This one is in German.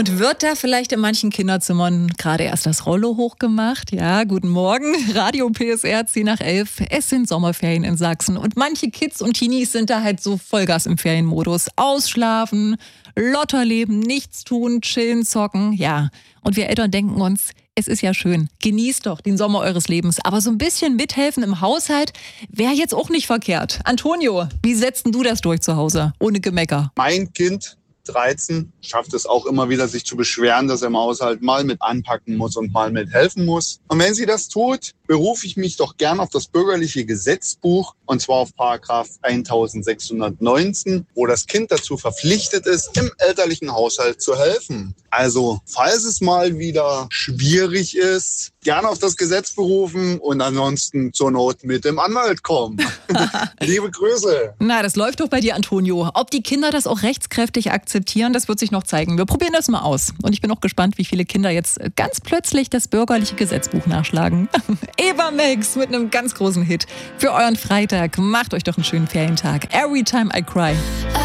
Und wird da vielleicht in manchen Kinderzimmern gerade erst das Rollo hochgemacht? Ja, guten Morgen. Radio PSR 10 nach 11. Es sind Sommerferien in Sachsen. Und manche Kids und Teenies sind da halt so Vollgas im Ferienmodus. Ausschlafen, Lotterleben, nichts tun, chillen, zocken. Ja, und wir Eltern denken uns, es ist ja schön. Genießt doch den Sommer eures Lebens. Aber so ein bisschen mithelfen im Haushalt wäre jetzt auch nicht verkehrt. Antonio, wie setzt denn du das durch zu Hause? Ohne Gemecker. Mein Kind, 13, schafft es auch immer wieder, sich zu beschweren, dass er im Haushalt mal mit anpacken muss und mal mit helfen muss. Und wenn sie das tut, berufe ich mich doch gern auf das bürgerliche Gesetzbuch, und zwar auf Paragraph 1619, wo das Kind dazu verpflichtet ist, im elterlichen Haushalt zu helfen. Also, falls es mal wieder schwierig ist, gerne auf das Gesetz berufen und ansonsten zur Not mit dem Anwalt kommen. Liebe Grüße. Na, das läuft doch bei dir, Antonio. Ob die Kinder das auch rechtskräftig akzeptieren, das wird sich noch zeigen. Wir probieren das mal aus. Und ich bin auch gespannt, wie viele Kinder jetzt ganz plötzlich das bürgerliche Gesetzbuch nachschlagen. Eva Max mit einem ganz großen Hit für euren Freitag. Macht euch doch einen schönen Ferientag. Every Time I Cry.